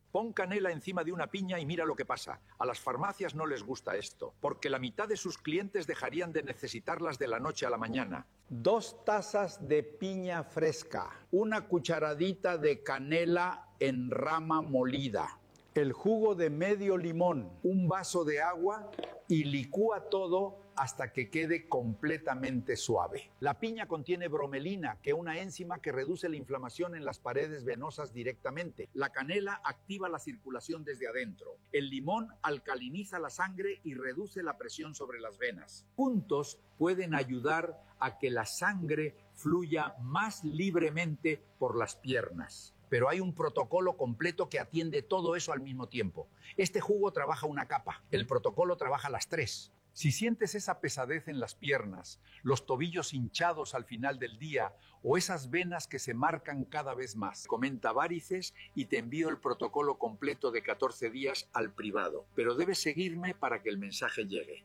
Pon canela encima de una piña y mira lo que pasa. A las farmacias no les gusta esto, porque la mitad de sus clientes dejarían de necesitarlas de la noche a la mañana. 2 tazas de piña fresca, una cucharadita de canela en rama molida, el jugo de medio limón, un vaso de agua y licúa todo hasta que quede completamente suave. La piña contiene bromelina, que es una enzima que reduce la inflamación en las paredes venosas directamente. La canela activa la circulación desde adentro. El limón alcaliniza la sangre y reduce la presión sobre las venas. Juntos pueden ayudar a que la sangre fluya más libremente por las piernas. Pero hay un protocolo completo que atiende todo eso al mismo tiempo. Este jugo trabaja una capa, el protocolo trabaja las 3. Si sientes esa pesadez en las piernas, los tobillos hinchados al final del día o esas venas que se marcan cada vez más, comenta Varices y te envío el protocolo completo de 14 días al privado. Pero debes seguirme para que el mensaje llegue.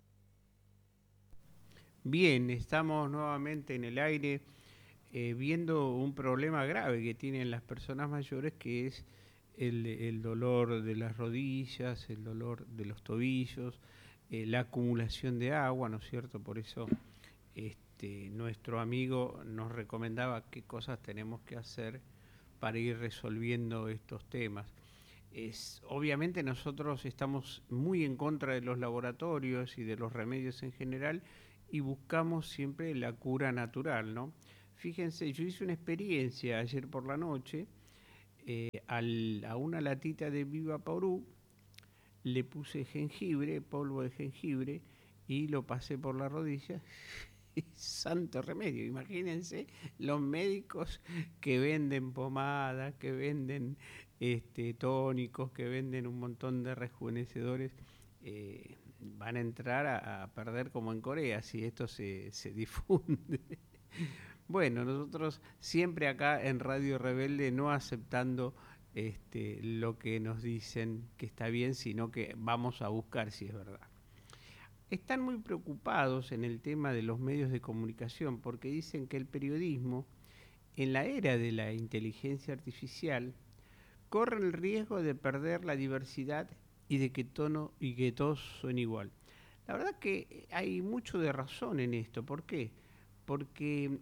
Bien, estamos nuevamente en el aire viendo un problema grave que tienen las personas mayores, que es el dolor de las rodillas, el dolor de los tobillos, la acumulación de agua, ¿no es cierto? Por eso nuestro amigo nos recomendaba qué cosas tenemos que hacer para ir resolviendo estos temas. Obviamente nosotros estamos muy en contra de los laboratorios y de los remedios en general y buscamos siempre la cura natural, ¿no? Fíjense, yo hice una experiencia ayer por la noche, a una latita de Viva Porú le puse jengibre, polvo de jengibre, y lo pasé por la rodilla. Santo remedio, imagínense los médicos que venden pomada, que venden tónicos, que venden un montón de rejuvenecedores, van a entrar a perder como en Corea si esto se difunde. Bueno, nosotros siempre acá en Radio Rebelde no aceptando lo que nos dicen que está bien, sino que vamos a buscar si es verdad. Están muy preocupados en el tema de los medios de comunicación porque dicen que el periodismo, en la era de la inteligencia artificial, corre el riesgo de perder la diversidad y de que todos son igual. La verdad que hay mucho de razón en esto. ¿Por qué? Porque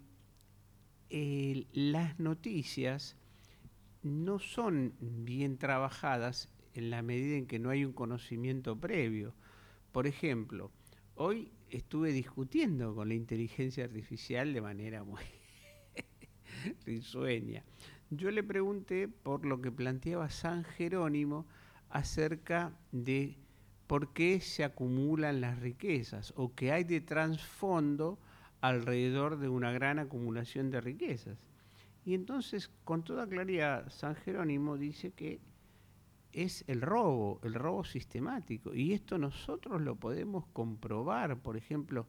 las noticias no son bien trabajadas en la medida en que no hay un conocimiento previo. Por ejemplo, hoy estuve discutiendo con la inteligencia artificial de manera muy risueña. Yo le pregunté por lo que planteaba San Jerónimo acerca de por qué se acumulan las riquezas o qué hay de trasfondo alrededor de una gran acumulación de riquezas. Y entonces, con toda claridad, San Jerónimo dice que es el robo sistemático. Y esto nosotros lo podemos comprobar. Por ejemplo,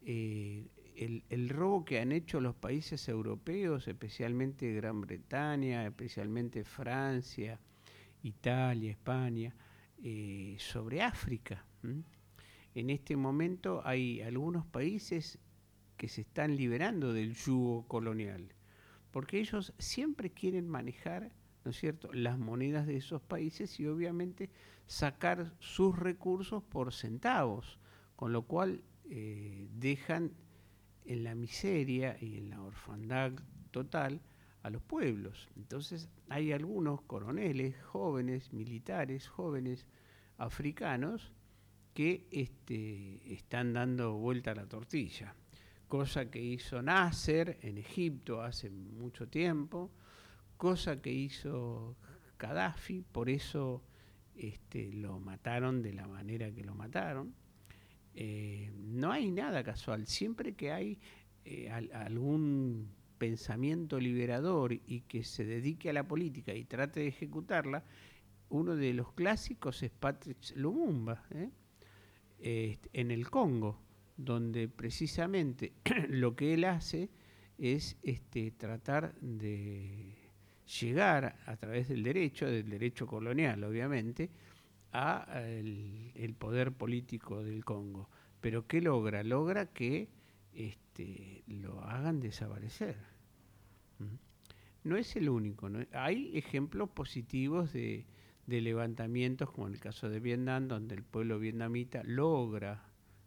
el robo que han hecho los países europeos, especialmente Gran Bretaña, especialmente Francia, Italia, España, sobre África. En este momento hay algunos países que se están liberando del yugo colonial, porque ellos siempre quieren manejar, ¿no es cierto?, las monedas de esos países y obviamente sacar sus recursos por centavos, con lo cual dejan en la miseria y en la orfandad total a los pueblos. Entonces hay algunos coroneles jóvenes, militares jóvenes africanos que están dando vuelta a la tortilla, cosa que hizo Nasser en Egipto hace mucho tiempo, cosa que hizo Gaddafi, por eso lo mataron de la manera que lo mataron. No hay nada casual, siempre que hay algún pensamiento liberador y que se dedique a la política y trate de ejecutarla, uno de los clásicos es Patrice Lumumba, en el Congo, donde precisamente lo que él hace es tratar de llegar a través del derecho colonial obviamente, a el poder político del Congo. Pero ¿qué logra? Logra que lo hagan desaparecer. No es el único, ¿no? Hay ejemplos positivos de de levantamientos, como en el caso de Vietnam, donde el pueblo vietnamita logra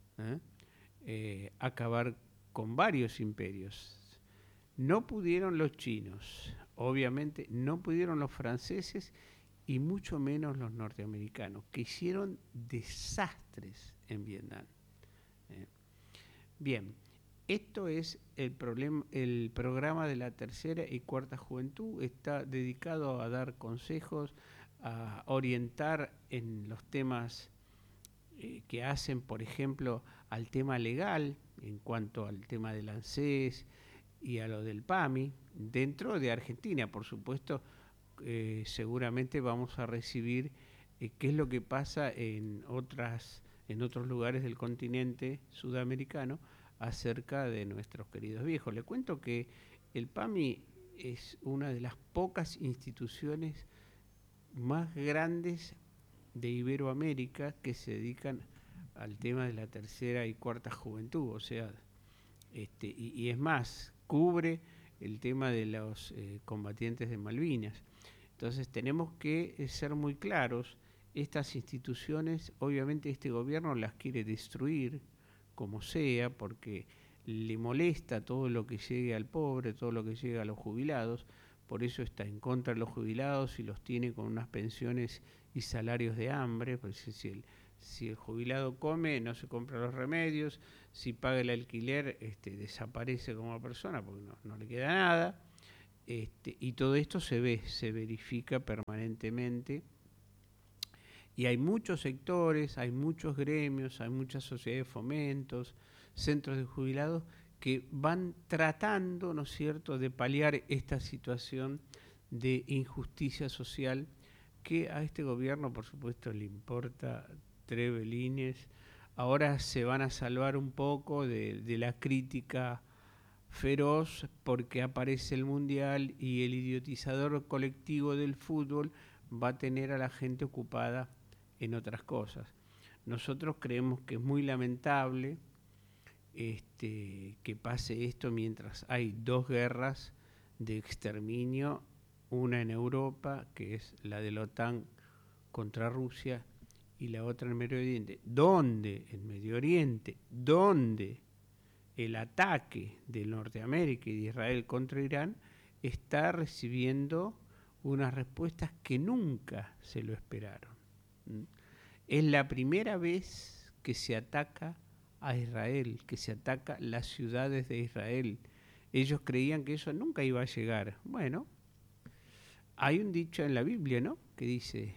acabar con varios imperios. No pudieron los chinos, obviamente no pudieron los franceses y mucho menos los norteamericanos, que hicieron desastres en Vietnam. Bien, esto es el programa de la tercera y cuarta juventud. Está dedicado a dar consejos, a orientar en los temas que hacen, por ejemplo, al tema legal, en cuanto al tema del ANSES y a lo del PAMI, dentro de Argentina, por supuesto. Seguramente vamos a recibir qué es lo que pasa en otros lugares del continente sudamericano acerca de nuestros queridos viejos. Le cuento que el PAMI es una de las pocas instituciones más grandes de Iberoamérica que se dedican al tema de la tercera y cuarta juventud, o sea, y es más, cubre el tema de los combatientes de Malvinas. Entonces tenemos que ser muy claros. Estas instituciones, obviamente este gobierno las quiere destruir, como sea, porque le molesta todo lo que llegue al pobre, todo lo que llegue a los jubilados. Por eso está en contra de los jubilados y los tiene con unas pensiones y salarios de hambre. Pues si el jubilado come, no se compra los remedios. Si paga el alquiler, desaparece como persona porque no le queda nada. Y todo esto se verifica permanentemente. Y hay muchos sectores, hay muchos gremios, hay muchas sociedades de fomentos, centros de jubilados que van tratando, ¿no es cierto?, de paliar esta situación de injusticia social que a este gobierno, por supuesto, le importa tres belines. Ahora se van a salvar un poco de la crítica feroz porque aparece el Mundial y el idiotizador colectivo del fútbol va a tener a la gente ocupada en otras cosas. Nosotros creemos que es muy lamentable que pase esto mientras hay dos guerras de exterminio, una en Europa, que es la de la OTAN contra Rusia, y la otra en Medio Oriente, donde el ataque de Norteamérica y de Israel contra Irán está recibiendo unas respuestas que nunca se lo esperaron. Es la primera vez que se ataca a Israel, que se ataca las ciudades de Israel. Ellos creían que eso nunca iba a llegar. Bueno, hay un dicho en la Biblia, ¿no?, que dice: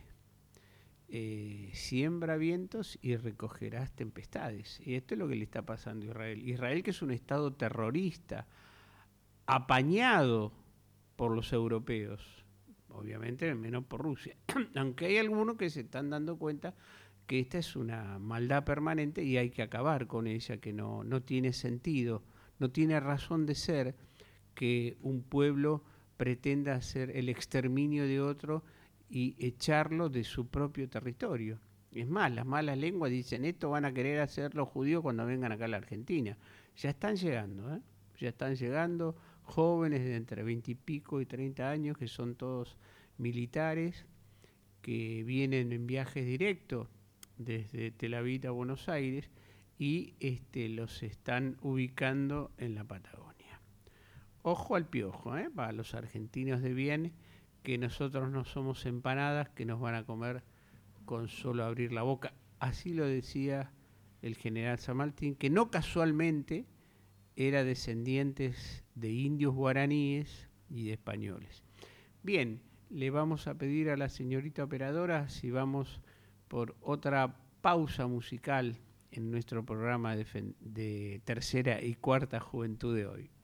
siembra vientos y recogerás tempestades. Y esto es lo que le está pasando a Israel. Israel, que es un estado terrorista, apañado por los europeos, obviamente menos por Rusia, aunque hay algunos que se están dando cuenta que esta es una maldad permanente y hay que acabar con ella, que no tiene sentido, no tiene razón de ser que un pueblo pretenda hacer el exterminio de otro y echarlo de su propio territorio. Es más, las malas lenguas dicen: esto van a querer hacer los judíos cuando vengan acá a la Argentina. Ya están llegando, ya están llegando jóvenes de entre 20 y pico y 30 años, que son todos militares, que vienen en viajes directos desde Tel Aviv a Buenos Aires y los están ubicando en la Patagonia. Ojo al piojo, para los argentinos de bien, que nosotros no somos empanadas que nos van a comer con solo abrir la boca. Así lo decía el general San Martín, que no casualmente era descendientes de indios guaraníes y de españoles. Bien, le vamos a pedir a la señorita operadora si vamos por otra pausa musical en nuestro programa de tercera y cuarta juventud de hoy.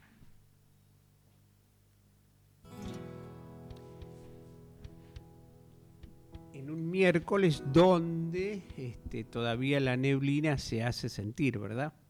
En un miércoles donde todavía la neblina se hace sentir, ¿verdad?